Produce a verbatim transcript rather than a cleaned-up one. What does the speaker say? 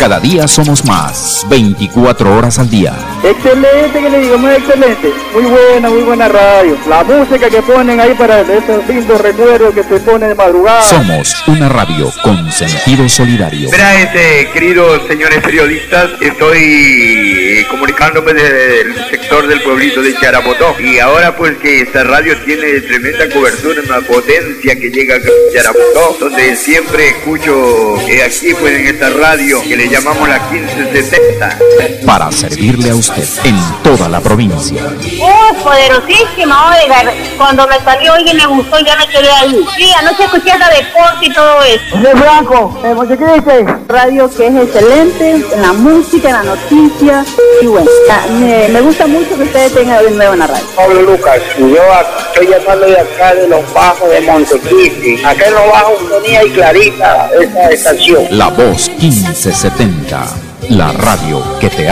Cada día somos más, veinticuatro horas al día. Excelente, que le digo, muy excelente. Muy buena, muy buena radio. La música que ponen ahí para esos lindos recuerdos que se ponen de madrugada. Somos una radio con sentido solidario. Verá, este, queridos señores periodistas, estoy eh, comunicándome desde el sector del pueblito de Charapotó. Y ahora pues que esta radio tiene tremenda cobertura, una potencia que llega a Charapotó, donde siempre escucho eh, aquí pues en esta radio que le llamamos la quince setenta. Para servirle a usted en toda la provincia. ¡Oh, poderosísima! Oiga, cuando me salió y me gustó, ya me quedé ahí. Sí, anoche escuché hasta deporte y todo eso. José Franco, eh, Montecristi. Radio que es excelente, en la música, en la noticia. Y bueno, ya, me, me gusta mucho que ustedes tengan de nuevo en la radio. Pablo Lucas, yo estoy llamando de acá de los bajos de Montecristi. Acá en los bajos tenía y clarita esa estación. La Voz quince setenta, la radio que te